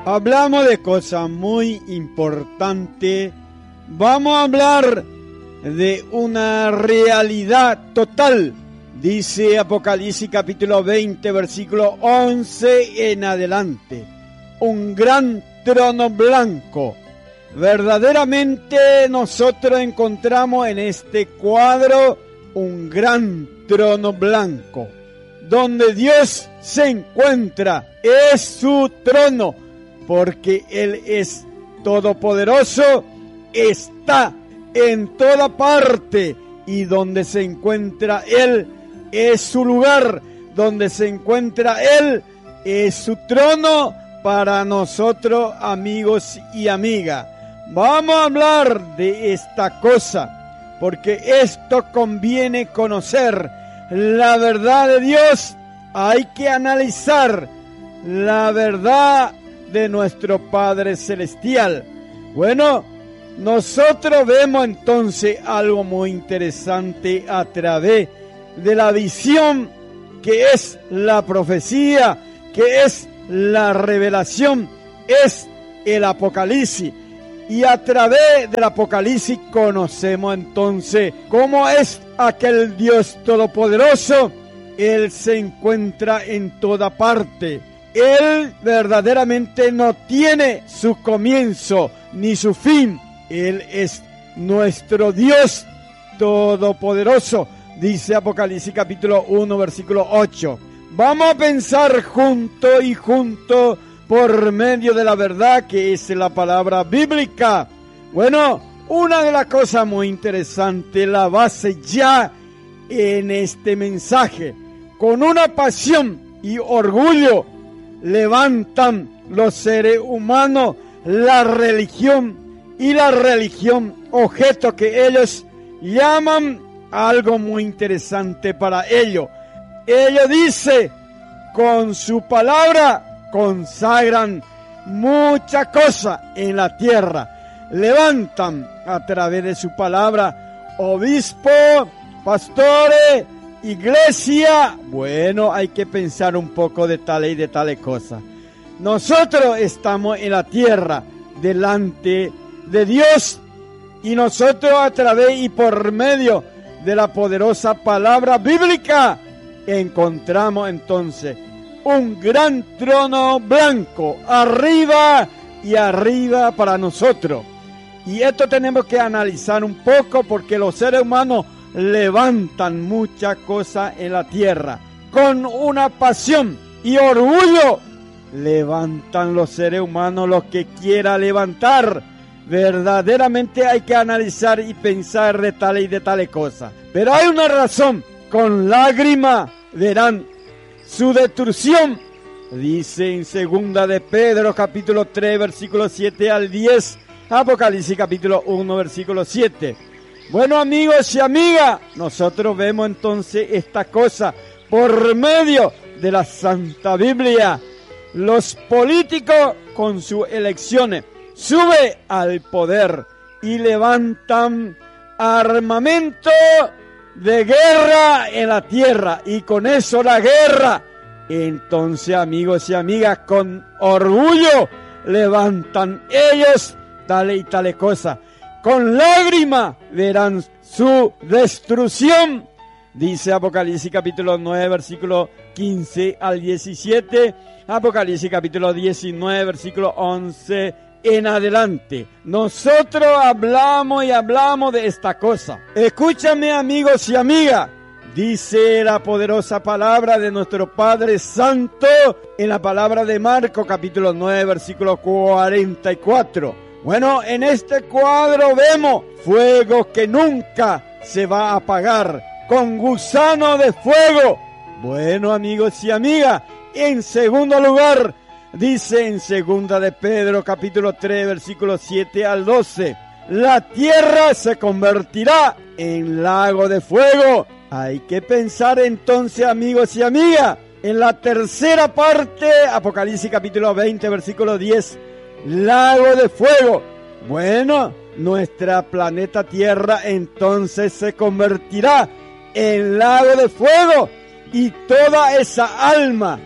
Hablamos de cosas muy importantes. Vamos a hablar de una realidad total. Dice Apocalipsis capítulo 20, versículo 11 en adelante. Un gran trono blanco. Verdaderamente nosotros encontramos en este cuadro un gran trono blanco. Donde Dios se encuentra es su trono, porque Él es todopoderoso, está en toda parte, y donde se encuentra Él es su lugar, donde se encuentra Él es su trono para nosotros, amigos y amigas. Vamos a hablar de esta cosa, porque esto conviene conocer la verdad de Dios. Hay que analizar la verdad de nuestro Padre Celestial. Bueno, nosotros vemos entonces algo muy interesante a través de la visión que es la profecía, que es la revelación, es el Apocalipsis. Y a través del Apocalipsis conocemos entonces cómo es aquel Dios todopoderoso. Él se encuentra en toda parte. Él verdaderamente no tiene su comienzo ni su fin. Él es nuestro Dios todopoderoso, dice Apocalipsis capítulo 1, versículo 8. Vamos a pensar junto por medio de la verdad que es la palabra bíblica. Bueno, una de las cosas muy interesantes, la base ya en este mensaje, con una pasión y orgullo levantan los seres humanos la religión, y la religión, objeto que ellos llaman algo muy interesante para ellos. Ellos dicen, con su palabra consagran muchas cosas en la tierra. Levantan a través de su palabra obispos, pastores, iglesia. Bueno, hay que pensar un poco de tal y de tales cosas. Nosotros estamos en la tierra delante de Dios, y nosotros a través y por medio de la poderosa palabra bíblica encontramos entonces un gran trono blanco arriba y arriba para nosotros. Y esto tenemos que analizar un poco, porque los seres humanos levantan muchas cosas en la tierra con una pasión y orgullo. Levantan los seres humanos lo que quiera levantar. Verdaderamente hay que analizar y pensar de tales y de tales cosas. Pero hay una razón. Con lágrima verán su destrucción. Dice en segunda de Pedro capítulo 3 versículo 7 al 10. Apocalipsis capítulo 1 versículo 7. Bueno, amigos y amigas, nosotros vemos entonces esta cosa por medio de la Santa Biblia. Los políticos con sus elecciones suben al poder y levantan armamento de guerra en la tierra, y con eso la guerra. Entonces, amigos y amigas, con orgullo levantan ellos tales y tales cosas. Con lágrima verán su destrucción. Dice Apocalipsis capítulo 9 versículo 15 al 17. Apocalipsis capítulo 19 versículo 11 en adelante. Nosotros hablamos de esta cosa. Escúchame, amigos y amigas. Dice la poderosa palabra de nuestro Padre Santo en la palabra de Marcos capítulo 9 versículo 44. Bueno, en este cuadro vemos fuego que nunca se va a apagar, con gusano de fuego. Bueno, amigos y amigas, en segundo lugar, dice en segunda de Pedro capítulo 3 versículo 7 al 12, la tierra se convertirá en lago de fuego. Hay que pensar entonces, amigos y amigas, en la tercera parte, Apocalipsis capítulo 20 versículo 10, lago de fuego. Bueno, nuestra planeta Tierra entonces se convertirá en lago de fuego, y toda esa alma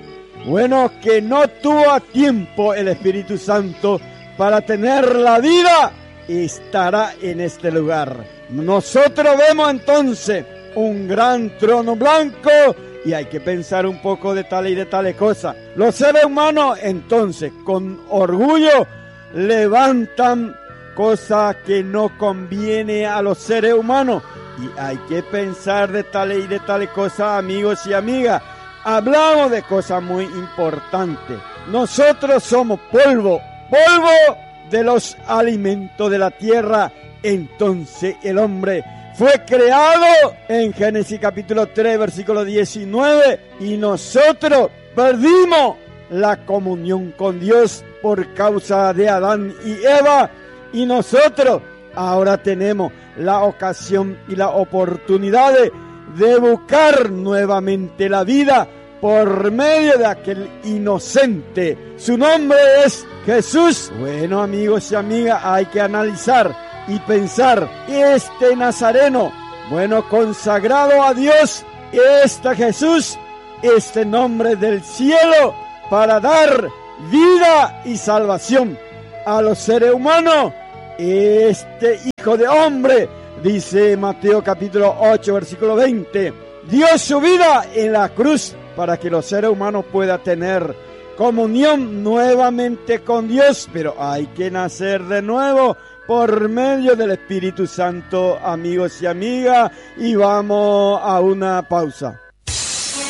bueno, que no tuvo a tiempo el Espíritu Santo para tener la vida, estará en este lugar. Nosotros vemos entonces un gran trono blanco y hay que pensar un poco de tales y de tales cosas. Los seres humanos entonces con orgullo levantan cosas que no conviene a los seres humanos y hay que pensar de tales y de tales cosas, amigos y amigas. Hablamos de cosas muy importantes. Nosotros somos polvo de los alimentos de la tierra. Entonces el hombre fue creado en Génesis capítulo 3, versículo 19, y nosotros perdimos la comunión con Dios por causa de Adán y Eva, y nosotros ahora tenemos la ocasión y la oportunidad de buscar nuevamente la vida por medio de aquel inocente. Su nombre es Jesús. Bueno, amigos y amigas, hay que analizar y pensar, este Nazareno, bueno, consagrado a Dios, este Jesús, este nombre del cielo, para dar vida y salvación a los seres humanos, este Hijo de Hombre, dice Mateo capítulo 8, versículo 20, dio su vida en la cruz para que los seres humanos puedan tener comunión nuevamente con Dios, pero hay que nacer de nuevo por medio del Espíritu Santo, amigos y amigas, y vamos a una pausa.